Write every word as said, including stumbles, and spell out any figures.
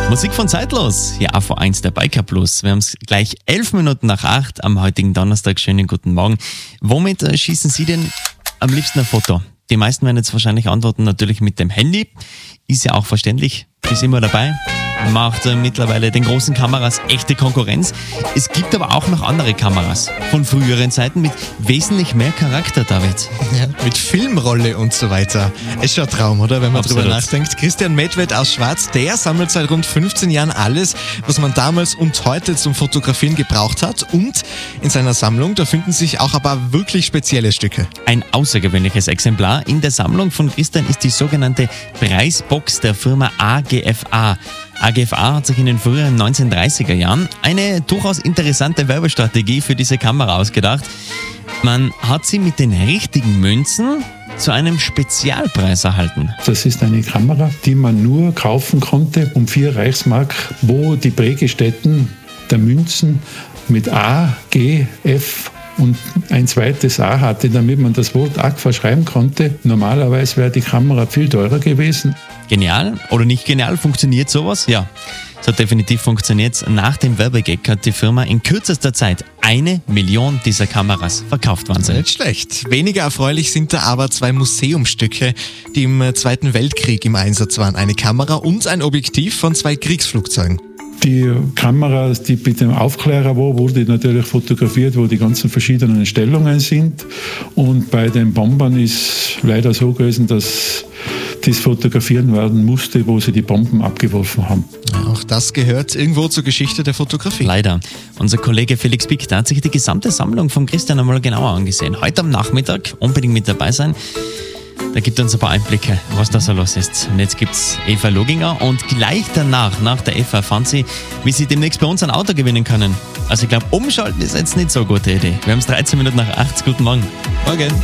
Musik von Zeitlos, hier A V eins der Biker Plus. Wir haben es gleich elf Minuten nach acht am heutigen Donnerstag. Schönen guten Morgen. Womit äh, schießen Sie denn am liebsten ein Foto? Die meisten werden jetzt wahrscheinlich antworten, natürlich mit dem Handy. Ist ja auch verständlich, ist immer dabei. Macht äh, mittlerweile den großen Kameras echte Konkurrenz. Es gibt aber auch noch andere Kameras von früheren Zeiten mit wesentlich mehr Charakter, David. Ja, mit Filmrolle und so weiter. Ist schon ein Traum, oder? Wenn man Absolut. drüber nachdenkt. Christian Medved aus Schwarz, der sammelt seit rund fünfzehn Jahren alles, was man damals und heute zum Fotografieren gebraucht hat. Und in seiner Sammlung, da finden sich auch aber wirklich spezielle Stücke. Ein außergewöhnliches Exemplar in der Sammlung von Christian ist die sogenannte Preisbox der Firma A G F A. A G F A hat sich in den früheren neunzehnhundertdreißiger Jahren eine durchaus interessante Werbestrategie für diese Kamera ausgedacht. Man hat sie mit den richtigen Münzen zu einem Spezialpreis erhalten. Das ist eine Kamera, die man nur kaufen konnte um vier Reichsmark, wo die Prägestätten der Münzen mit A, G, F und ein zweites A hatte, damit man das Wort A G verschreiben konnte. Normalerweise wäre die Kamera viel teurer gewesen. Genial oder nicht genial? Funktioniert sowas? Ja, so definitiv funktioniert. Nach dem Werbegag hat die Firma in kürzester Zeit eine Million dieser Kameras verkauft. Wahnsinn. Nicht schlecht. Weniger erfreulich sind da aber zwei Museumsstücke, die im Zweiten Weltkrieg im Einsatz waren. Eine Kamera und ein Objektiv von zwei Kriegsflugzeugen. Die Kamera, die mit dem Aufklärer war, wurde natürlich fotografiert, wo die ganzen verschiedenen Stellungen sind. Und bei den Bombern ist leider so gewesen, dass das fotografieren werden musste, wo sie die Bomben abgeworfen haben. Ja, auch das gehört irgendwo zur Geschichte der Fotografie. Leider. Unser Kollege Felix Pick, der hat sich die gesamte Sammlung von Christian einmal genauer angesehen. Heute am Nachmittag unbedingt mit dabei sein. Da gibt er uns ein paar Einblicke, was da so los ist. Und jetzt gibt's Eva Loginger und gleich danach, nach der Eva, erfahren Sie, wie Sie demnächst bei uns ein Auto gewinnen können. Also ich glaube, umschalten ist jetzt nicht so eine gute Idee. Wir haben es dreizehn Minuten nach acht. Guten Morgen. Morgen.